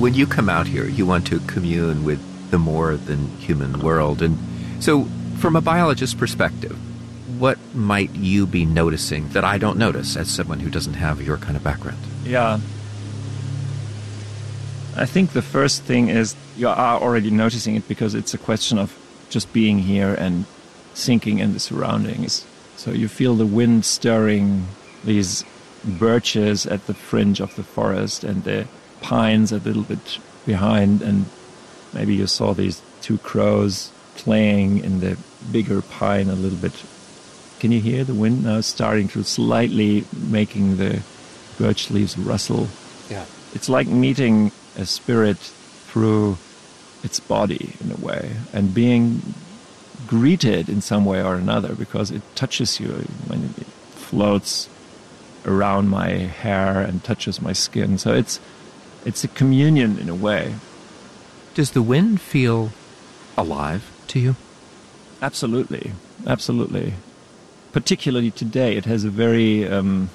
when you come out here, you want to commune with the more than human world. And so from a biologist's perspective, what might you be noticing that I don't notice as someone who doesn't have your kind of background? Yeah. I think the first thing is you are already noticing it because it's a question of just being here and sinking in the surroundings. So you feel the wind stirring these birches at the fringe of the forest and the pines a little bit behind, and maybe you saw these two crows playing in the bigger pine a little bit. Can you hear the wind now starting to slightly making the birch leaves rustle? Yeah. It's like meeting a spirit through its body in a way and being greeted in some way or another because it touches you when it floats around my hair and touches my skin. So it's a communion in a way. Does the wind feel alive to you? Absolutely. Absolutely. Particularly today, it has a very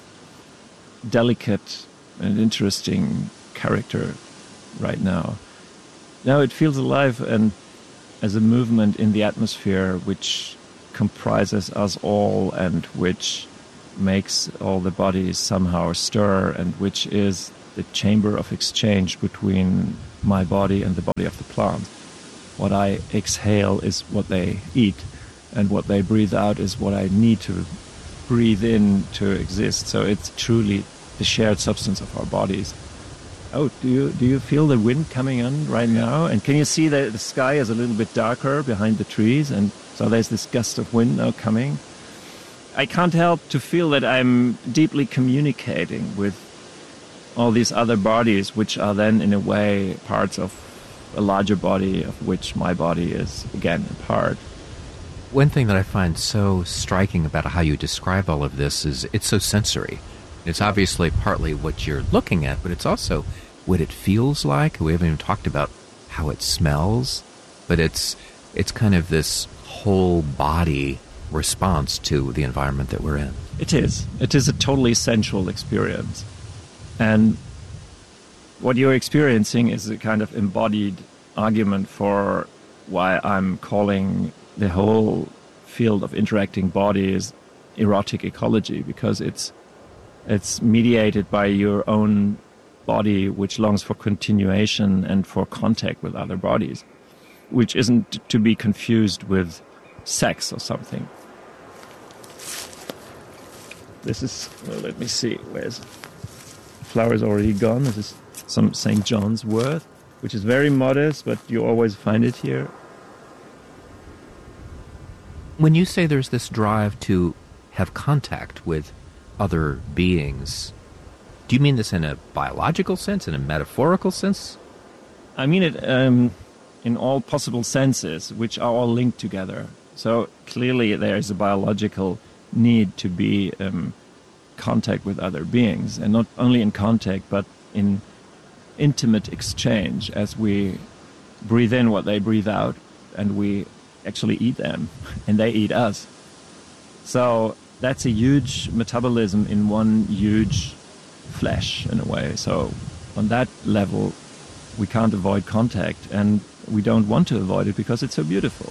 delicate and interesting character right now. Now it feels alive and as a movement in the atmosphere which comprises us all and which makes all the bodies somehow stir and which is the chamber of exchange between my body and the body of the plant. What I exhale is what they eat, and what they breathe out is what I need to breathe in to exist. So it's truly the shared substance of our bodies. Oh, do you feel the wind coming on right now? And can you see that the sky is a little bit darker behind the trees? And so there's this gust of wind now coming. I can't help to feel that I'm deeply communicating with all these other bodies, which are then in a way parts of a larger body of which my body is, again, a part. One thing that I find so striking about how you describe all of this is it's so sensory. It's obviously partly what you're looking at, but it's also what it feels like. We haven't even talked about how it smells, but it's kind of this whole body response to the environment that we're in. It is. It is a totally sensual experience. And what you're experiencing is a kind of embodied argument for why I'm calling the whole field of interacting bodies erotic ecology, because it's mediated by your own body, which longs for continuation and for contact with other bodies, which isn't to be confused with sex or something. This is, well, let me see, where's the flower's already gone. This is some St. John's wort, which is very modest, but you always find it here. When you say there's this drive to have contact with other beings, do you mean this in a biological sense, in a metaphorical sense? I mean it in all possible senses, which are all linked together. So clearly there is a biological need to be contact with other beings, and not only in contact, but in intimate exchange as we breathe in what they breathe out, and we actually eat them, and they eat us. So that's a huge metabolism in one huge flesh, in a way. So on that level, we can't avoid contact, and we don't want to avoid it because it's so beautiful.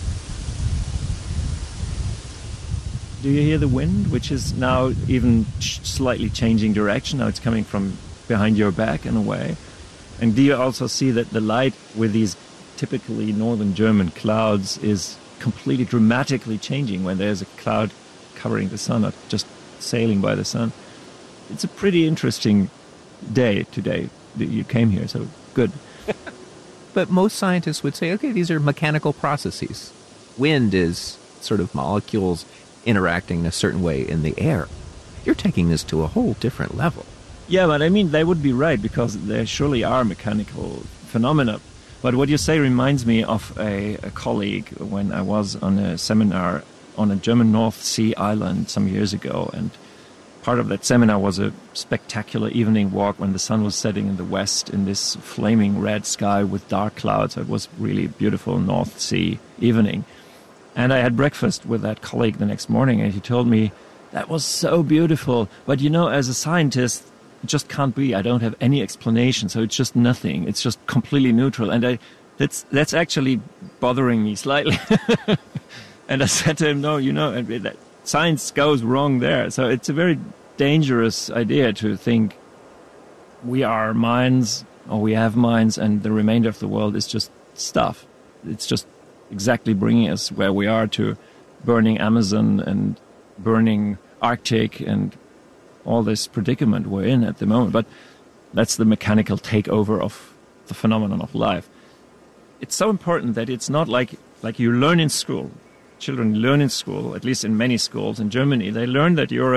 Do you hear the wind, which is now even slightly changing direction? Now it's coming from behind your back in a way. And do you also see that the light with these typically northern German clouds is completely dramatically changing when there's a cloud covering the sun, not just sailing by the sun? It's a pretty interesting day today that you came here, so good. But most scientists would say, okay, these are mechanical processes. Wind is sort of molecules interacting in a certain way in the air. You're taking this to a whole different level. Yeah, but I mean, they would be right, because there surely are mechanical phenomena. But what you say reminds me of a colleague when I was on a seminar on a German North Sea island some years ago. And part of that seminar was a spectacular evening walk when the sun was setting in the west in this flaming red sky with dark clouds. It was really beautiful North Sea evening. And I had breakfast with that colleague the next morning, and he told me, that was so beautiful. But you know, as a scientist, just can't be. I don't have any explanation, so it's just nothing. It's just completely neutral, and that's actually bothering me slightly. And I said to him, no, that science goes wrong there. So it's a very dangerous idea to think we are minds, or we have minds, and the remainder of the world is just stuff. It's just exactly bringing us where we are, to burning Amazon and burning Arctic and all this predicament we're in at the moment. But that's the mechanical takeover of the phenomenon of life. It's so important that it's not like you learn in school. Children learn in school, at least in many schools in Germany. They learn that you're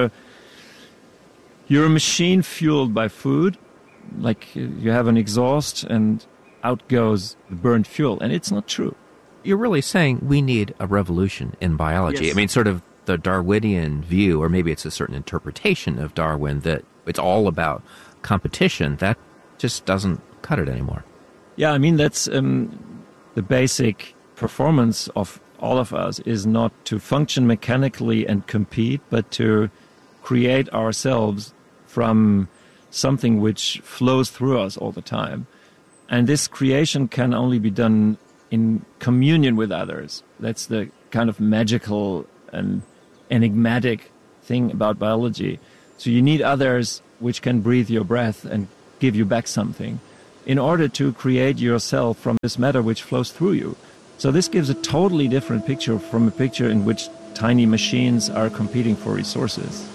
a machine fueled by food, like you have an exhaust and out goes the burned fuel. And it's not true. You're really saying we need a revolution in biology. Yes. I mean, sort of the Darwinian view, or maybe it's a certain interpretation of Darwin, that it's all about competition. That just doesn't cut it anymore. Yeah, I mean, that's the basic performance of all of us, is not to function mechanically and compete, but to create ourselves from something which flows through us all the time. And this creation can only be done in communion with others. That's the kind of magical and enigmatic thing about biology. So you need others which can breathe your breath and give you back something in order to create yourself from this matter which flows through you. So this gives a totally different picture from a picture in which tiny machines are competing for resources.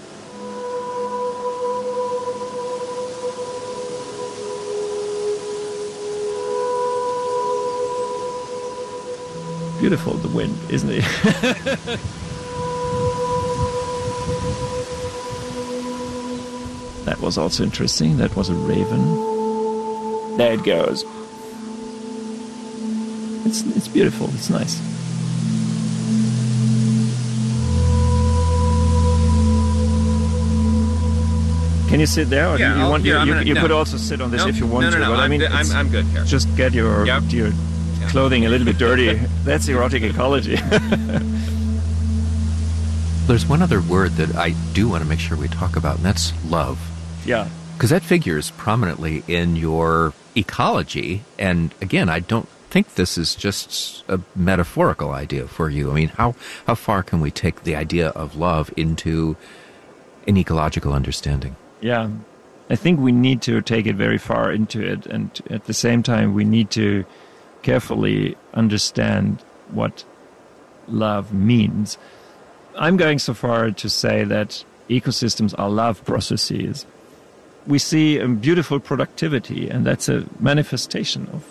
Beautiful, the wind, isn't it? That was also interesting. That was a raven. There it goes. It's beautiful. It's nice. Can you sit there? Or you could also sit on this if you want to. No. But I mean, I'm good here. Just get your clothing a little bit dirty. That's erotic ecology. There's one other word that I do want to make sure we talk about, and that's love. Yeah. Because that figures prominently in your ecology. And again, I don't think this is just a metaphorical idea for you. I mean, how far can we take the idea of love into an ecological understanding? Yeah. I think we need to take it very far into it. And at the same time, we need to carefully understand what love means. I'm going so far to say that ecosystems are love processes. We see a beautiful productivity, and that's a manifestation of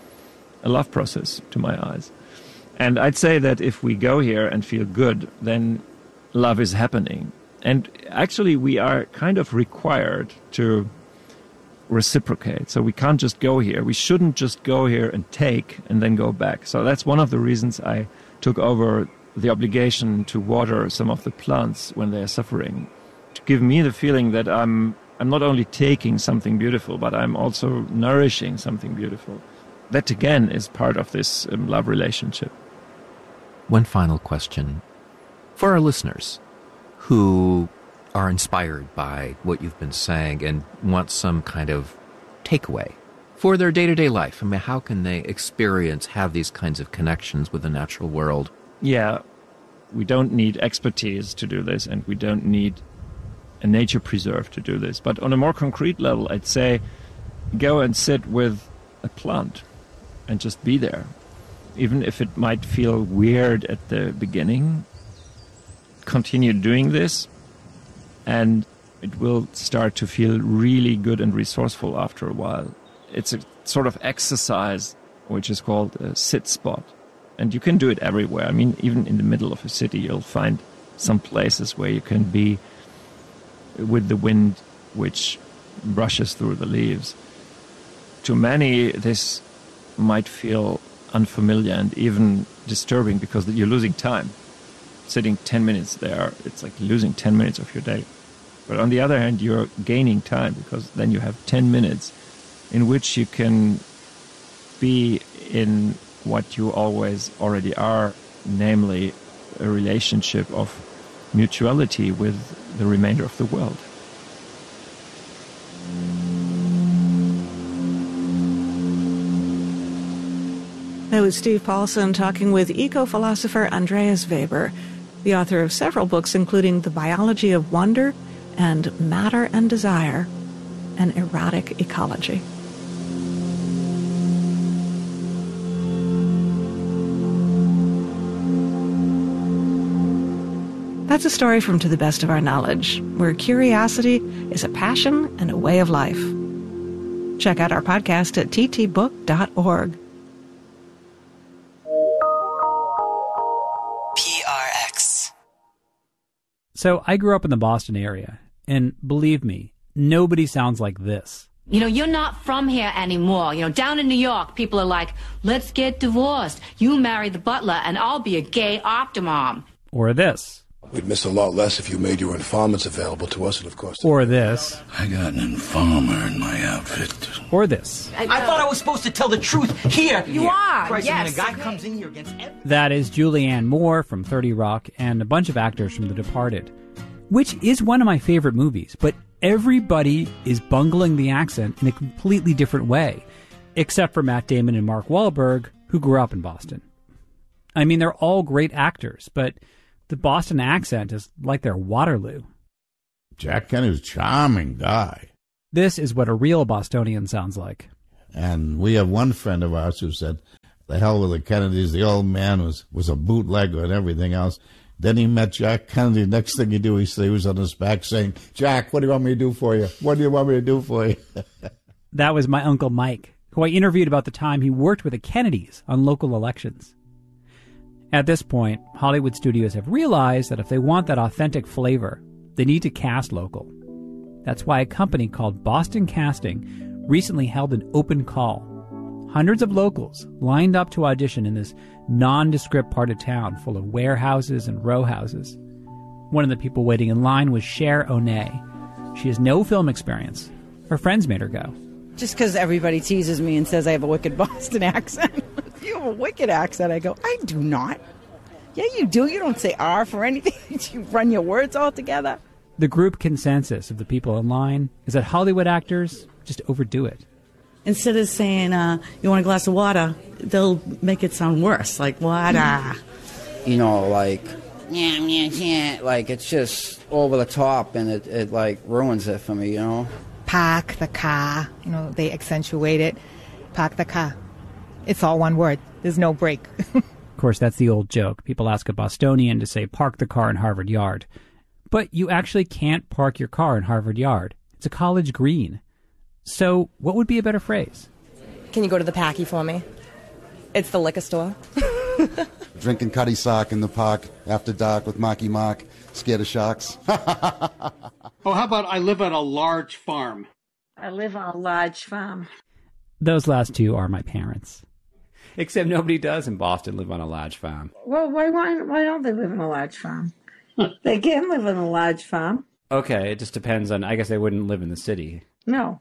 a love process to my eyes. And I'd say that if we go here and feel good, then love is happening. And actually, we are kind of required to reciprocate. So we can't just go here. We shouldn't just go here and take and then go back. So that's one of the reasons I took over the obligation to water some of the plants when they are suffering, to give me the feeling that I'm not only taking something beautiful, but I'm also nourishing something beautiful. That, again, is part of this love relationship. One final question. For our listeners who are inspired by what you've been saying and want some kind of takeaway for their day-to-day life, I mean, how can they have these kinds of connections with the natural world? Yeah, we don't need expertise to do this, and we don't need a nature preserve to do this. But on a more concrete level, I'd say go and sit with a plant and just be there. Even if it might feel weird at the beginning, continue doing this, and it will start to feel really good and resourceful after a while. It's a sort of exercise which is called a sit spot. And you can do it everywhere. I mean, even in the middle of a city, you'll find some places where you can be with the wind which brushes through the leaves. To many, this might feel unfamiliar and even disturbing because you're losing time. Sitting 10 minutes there, it's like losing 10 minutes of your day. But on the other hand, you're gaining time because then you have 10 minutes in which you can be in what you already are, namely a relationship of mutuality with the remainder of the world. That was Steve Paulson talking with eco-philosopher Andreas Weber, the author of several books including The Biology of Wonder and Matter and Desire, an Erotic Ecology. That's a story from To the Best of Our Knowledge, where curiosity is a passion and a way of life. Check out our podcast at ttbook.org. PRX. So I grew up in the Boston area, and believe me, nobody sounds like this. You know, you're not from here anymore. You know, down in New York, people are like, let's get divorced. You marry the butler, and I'll be a gay optimom. Or this. We'd miss a lot less if you made your informants available to us, and of course... Or this. I got an informer in my outfit. Or this. I thought I was supposed to tell the truth here. You are, Christ, yes. when a guy comes in here against everything... That is Julianne Moore from 30 Rock and a bunch of actors from The Departed, which is one of my favorite movies, but everybody is bungling the accent in a completely different way, except for Matt Damon and Mark Wahlberg, who grew up in Boston. I mean, they're all great actors, but the Boston accent is like their Waterloo. Jack Kennedy's a charming guy. This is what a real Bostonian sounds like. And we have one friend of ours who said, the hell with the Kennedys, the old man was a bootlegger and everything else. Then he met Jack Kennedy. Next thing he do, he was on his back saying, Jack, what do you want me to do for you? What do you want me to do for you? That was my Uncle Mike, who I interviewed about the time he worked with the Kennedys on local elections. At this point, Hollywood studios have realized that if they want that authentic flavor, they need to cast local. That's why a company called Boston Casting recently held an open call. Hundreds of locals lined up to audition in this nondescript part of town full of warehouses and row houses. One of the people waiting in line was Cher O'Neill. She has no film experience. Her friends made her go. Just because everybody teases me and says I have a wicked Boston accent. You have a wicked accent. I go, I do not. Yeah, you do. You don't say R for anything. You run your words all together. The group consensus of the people in line is that Hollywood actors just overdo it. Instead of saying, you want a glass of water, they'll make it sound worse. Like, water. You know, like, yeah. Like, it's just over the top, and it like, ruins it for me, you know? Park the car. You know, they accentuate it. Park the car. It's all one word. There's no break. Of course, that's the old joke. People ask a Bostonian to say, park the car in Harvard Yard. But you actually can't park your car in Harvard Yard. It's a college green. So what would be a better phrase? Can you go to the Packy for me? It's the liquor store. Drinking cutty sock in the park after dark with Marky Mark, scared of sharks. Oh, how about I live on a large farm? I live on a large farm. Those last two are my parents. Except nobody does in Boston live on a large farm. Well, why don't they live on a large farm? They can live on a large farm. Okay, it just depends on, I guess they wouldn't live in the city. No.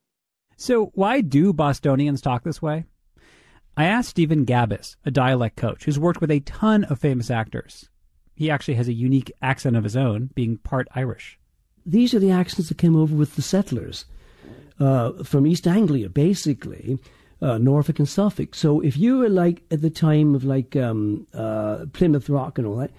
So why do Bostonians talk this way? I asked Stephen Gabbis, a dialect coach who's worked with a ton of famous actors. He actually has a unique accent of his own, being part Irish. These are the accents that came over with the settlers from East Anglia, basically, Norfolk and Suffolk. So if you were like at the time of like Plymouth Rock and all that,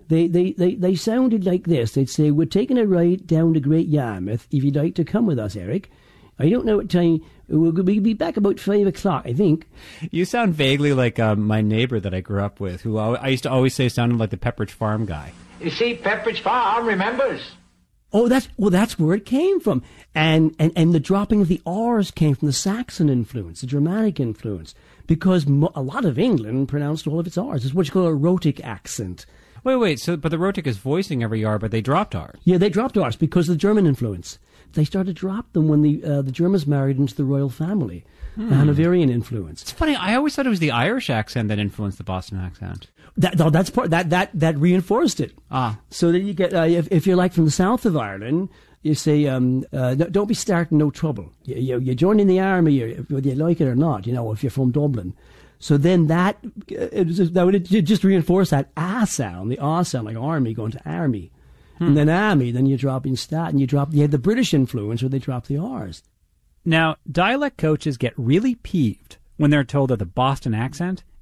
they sounded like this. They'd say, "We're taking a ride down to Great Yarmouth. If you'd like to come with us, Eric." I don't know what time. We'll be back about 5 o'clock, I think. You sound vaguely like my neighbor that I grew up with, who I used to always say sounded like the Pepperidge Farm guy. You see, Pepperidge Farm remembers. Oh, that's where it came from. And the dropping of the R's came from the Saxon influence, the Germanic influence, because a lot of England pronounced all of its R's. It's what you call a rhotic accent. Wait, but the rhotic is voicing every R, but they dropped R's. Yeah, they dropped R's because of the German influence. They started to drop them when the Germans married into the royal family, the Hanoverian influence. It's funny. I always thought it was the Irish accent that influenced the Boston accent. That's part that reinforced it. Ah, so then you get if you're like from the south of Ireland, you say don't be starting no trouble. You join in the army, whether you like it or not. You know, if you're from Dublin. So then that would just reinforce that ah sound, the ah sound, like army going to army. And then army, then you drop in stat, and you had the British influence where they drop the R's. Now, dialect coaches get really peeved when they're told that the Boston accent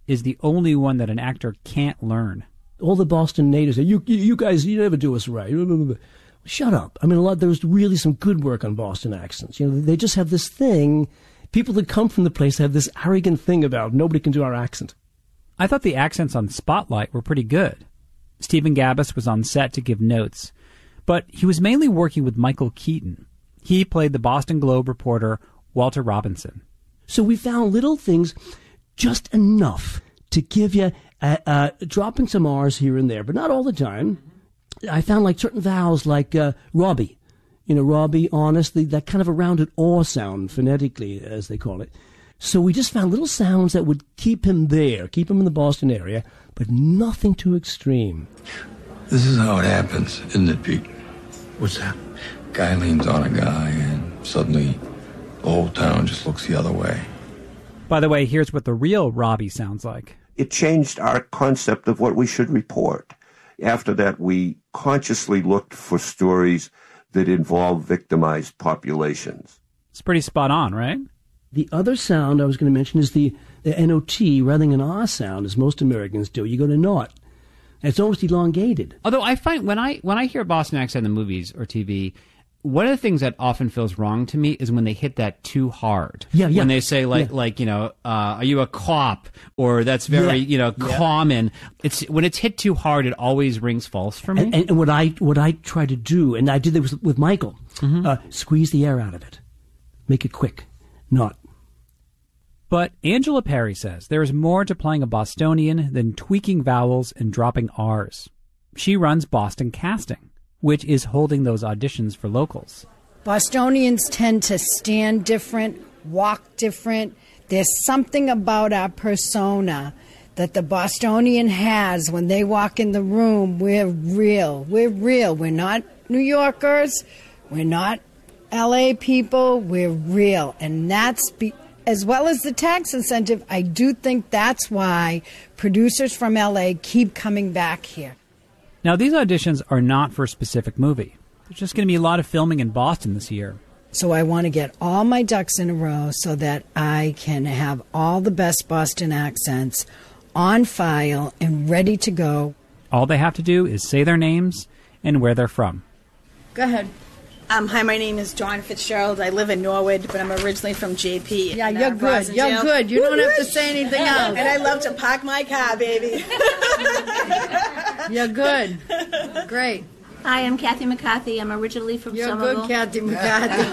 is the only one that an actor can't learn. All the Boston natives say, you guys, you never do us right. Shut up. I mean, there's really some good work on Boston accents. They just have this thing. People that come from the place have this arrogant thing about nobody can do our accent. I thought the accents on Spotlight were pretty good. Stephen Gabbis was on set to give notes, but he was mainly working with Michael Keaton. He played the Boston Globe reporter Walter Robinson. So we found little things, just enough to give you dropping some R's here and there, but not all the time. I found like certain vowels like Robbie. Robbie, honestly, that kind of a rounded R sound phonetically, as they call it. So we just found little sounds that would keep him there, keep him in the Boston area, but nothing too extreme. This is how it happens, isn't it, Pete? What's that? Guy leans on a guy, and suddenly the whole town just looks the other way. By the way, here's what the real Robbie sounds like. It changed our concept of what we should report. After that, we consciously looked for stories that involve victimized populations. It's pretty spot on, right? The other sound I was going to mention is the N-O-T rather than an R sound, as most Americans do. You go to not. And it's almost elongated. Although I find when I hear a Boston accent in the movies or TV, one of the things that often feels wrong to me is when they hit that too hard. Yeah. When they say are you a cop? Or that's very, common. It's when it's hit too hard, it always rings false for me. And what I try to do, and I did this with Michael, squeeze the air out of it. Make it quick. Not. But Angela Perry says there is more to playing a Bostonian than tweaking vowels and dropping R's. She runs Boston Casting, which is holding those auditions for locals. Bostonians tend to stand different, walk different. There's something about our persona that the Bostonian has when they walk in the room. We're real. We're real. We're not New Yorkers. We're not L.A. people. We're real. And that's, as well as the tax incentive, I do think that's why producers from L.A. keep coming back here. Now, these auditions are not for a specific movie. There's just going to be a lot of filming in Boston this year. So I want to get all my ducks in a row so that I can have all the best Boston accents on file and ready to go. All they have to do is say their names and where they're from. Go ahead. Hi, my name is Dawn Fitzgerald. I live in Norwood, but I'm originally from JP. Yeah, you're good. You're good. You don't have to say anything else. And I love to park my car, baby. You're good. Great. Hi, I'm Kathy McCarthy. I'm originally from Somerville. You're good, Kathy McCarthy.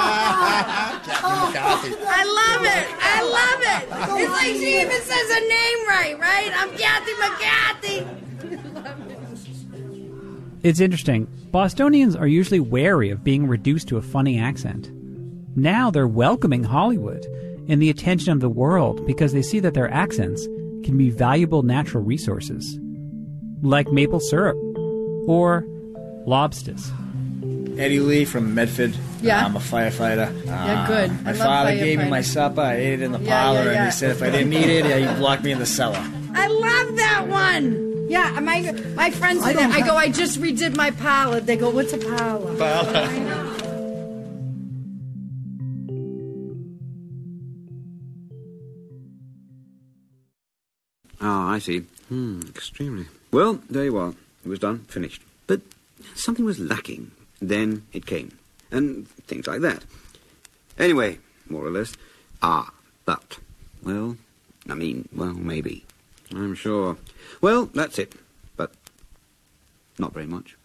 I love it. I love it. It's like she even says her name right? I'm Kathy McCarthy. It's interesting. Bostonians are usually wary of being reduced to a funny accent. Now they're welcoming Hollywood and the attention of the world because they see that their accents can be valuable natural resources, like maple syrup or lobsters. Eddie Lee from Medford. Yeah. I'm a firefighter. Yeah, good. My father gave me my supper. I ate it in the parlor, and he said if I didn't eat it, he locked me in the cellar. I love that one. Yeah, my friends do that. I go, I just redid my parlor. They go, what's a parlor? I know. Ah, I see. Extremely. Well, there you are. It was done, finished. But something was lacking. Then it came. And things like that. Anyway, more or less. But. Well, maybe. I'm sure. Well, that's it. But not very much.